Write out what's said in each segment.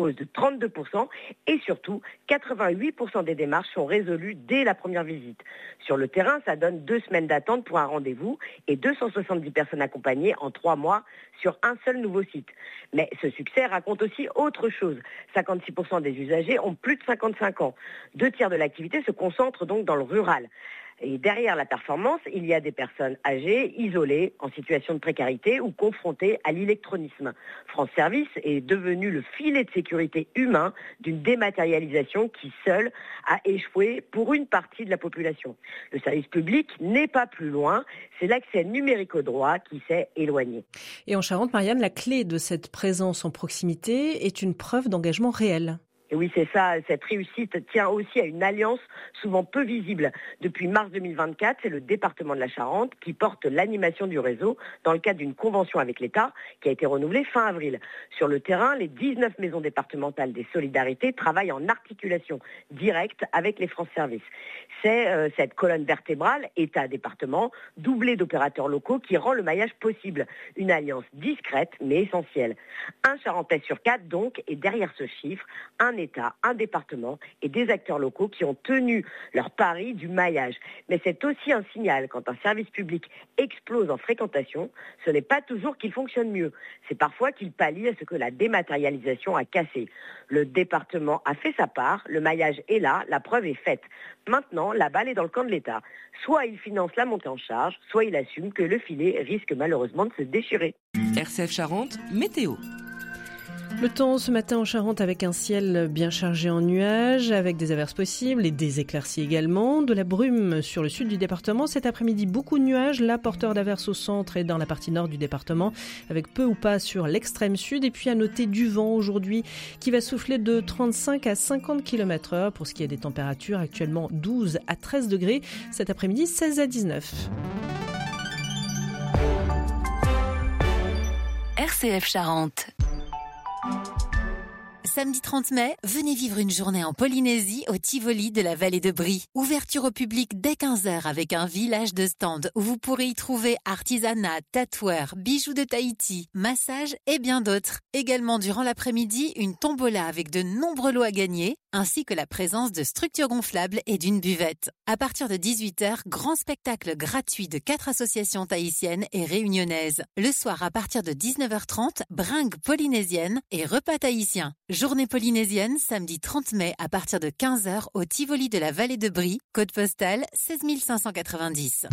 hausse de 32% et surtout 88% des démarches sont résolues dès la première visite. Sur le terrain, ça donne 2 semaines d'attente pour un rendez-vous et 270 personnes accompagnées en 3 mois sur un seul nouveau site. Mais ce succès raconte aussi autre chose. 56% des usagers ont plus de 55 ans. 2/3 de l'activité se concentre donc dans le rural. Et derrière la performance, il y a des personnes âgées, isolées, en situation de précarité ou confrontées à l'électronisme. France Service est devenu le filet de sécurité humain d'une dématérialisation qui, seule, a échoué pour une partie de la population. Le service public n'est pas plus loin, c'est l'accès numérique au droit qui s'est éloigné. Et en Charente, Marianne, la clé de cette présence en proximité est une preuve d'engagement réel. Et oui, c'est ça. Cette réussite tient aussi à une alliance souvent peu visible. Depuis mars 2024, c'est le département de la Charente qui porte l'animation du réseau dans le cadre d'une convention avec l'État qui a été renouvelée fin avril. Sur le terrain, les 19 maisons départementales des solidarités travaillent en articulation directe avec les France Service. C'est cette colonne vertébrale, État-département, doublée d'opérateurs locaux qui rend le maillage possible. Une alliance discrète mais essentielle. Un Charentais sur 4 donc, et derrière ce chiffre, un État, un département et des acteurs locaux qui ont tenu leur pari du maillage. Mais c'est aussi un signal quand un service public explose en fréquentation, ce n'est pas toujours qu'il fonctionne mieux. C'est parfois qu'il pallie à ce que la dématérialisation a cassé. Le département a fait sa part, le maillage est là, la preuve est faite. Maintenant, la balle est dans le camp de l'État. Soit il finance la montée en charge, soit il assume que le filet risque malheureusement de se déchirer. RCF Charente, météo. Le temps ce matin en Charente avec un ciel bien chargé en nuages, avec des averses possibles et des éclaircies également. De la brume sur le sud du département. Cet après-midi, beaucoup de nuages, là porteurs d'averses au centre et dans la partie nord du département, avec peu ou pas sur l'extrême sud. Et puis à noter du vent aujourd'hui qui va souffler de 35 à 50 km/h. Pour ce qui est des températures, actuellement 12 à 13 degrés. Cet après-midi, 16 à 19. RCF Charente. Samedi 30 mai, venez vivre une journée en Polynésie au Tivoli de la vallée de Brie. Ouverture au public dès 15h avec un village de stands où vous pourrez y trouver artisanat, tatoueurs, bijoux de Tahiti, massages et bien d'autres. Également durant l'après-midi, une tombola avec de nombreux lots à gagner, ainsi que la présence de structures gonflables et d'une buvette. À partir de 18h, grand spectacle gratuit de 4 associations tahitiennes et réunionnaises. Le soir, à partir de 19h30, bringue polynésienne et repas tahitien. Journée polynésienne, samedi 30 mai à partir de 15h au Tivoli de la vallée de Brie, code postal 16 590.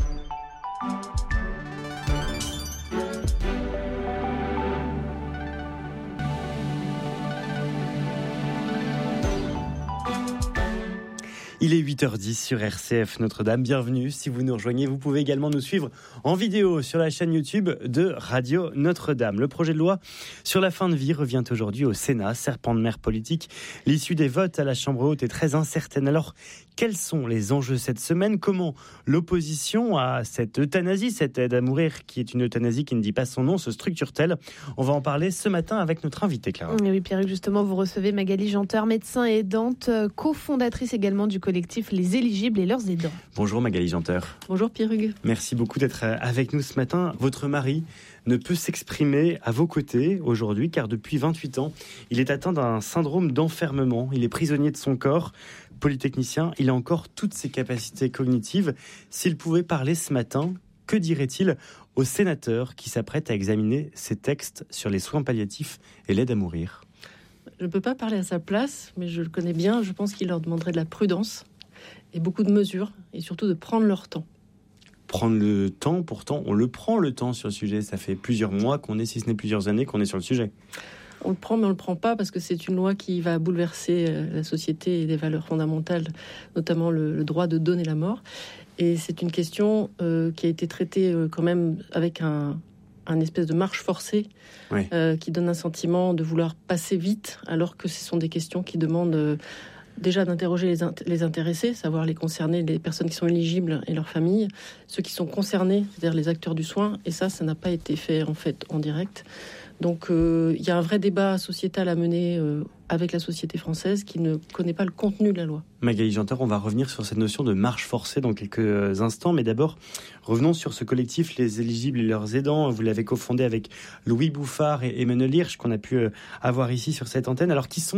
Il est 8h10 sur RCF Notre-Dame. Bienvenue. Si vous nous rejoignez, vous pouvez également nous suivre en vidéo sur la chaîne YouTube de Radio Notre-Dame. Le projet de loi sur la fin de vie revient aujourd'hui au Sénat, serpent de mer politique. L'issue des votes à la Chambre haute est très incertaine. Alors, quels sont les enjeux cette semaine ? Comment l'opposition à cette euthanasie, cette aide à mourir qui est une euthanasie qui ne dit pas son nom, se structure-t-elle ? On va en parler ce matin avec notre invité, Clara. Oui, Pierre, justement, vous recevez Magali Janteur, médecin et aidante, cofondatrice également du collectif Les Éligibles et leurs aidants. Bonjour Magali Janteur. Bonjour Pierre-Hugues. Merci beaucoup d'être avec nous ce matin. Votre mari ne peut s'exprimer à vos côtés aujourd'hui car depuis 28 ans, il est atteint d'un syndrome d'enfermement. Il est prisonnier de son corps. Polytechnicien, il a encore toutes ses capacités cognitives. S'il pouvait parler ce matin, que dirait-il aux sénateurs qui s'apprêtent à examiner ces textes sur les soins palliatifs et l'aide à mourir ? Je ne peux pas parler à sa place, mais je le connais bien. Je pense qu'il leur demanderait de la prudence et beaucoup de mesures, et surtout de prendre leur temps. Prendre le temps, pourtant, on le prend le temps sur le sujet. Ça fait plusieurs mois qu'on est, si ce n'est plusieurs années, qu'on est sur le sujet. On le prend, mais on ne le prend pas parce que c'est une loi qui va bouleverser la société et des valeurs fondamentales, notamment le droit de donner la mort. Et c'est une question qui a été traitée quand même avec un espèce de marche forcée, oui. Qui donne un sentiment de vouloir passer vite, alors que ce sont des questions qui demandent déjà d'interroger les intéressés, savoir les concernés, les personnes qui sont éligibles et leurs familles, ceux qui sont concernés, c'est-à-dire les acteurs du soin, et ça n'a pas été fait en fait en direct. Donc il y a un vrai débat sociétal à mener avec la société française qui ne connaît pas le contenu de la loi. Magali Janteur, on va revenir sur cette notion de marche forcée dans quelques instants, mais d'abord, revenons sur ce collectif Les Éligibles et leurs aidants. Vous l'avez cofondé avec Louis Bouffard et Emmanuel Hirsch, qu'on a pu avoir ici sur cette antenne. Alors, qui sont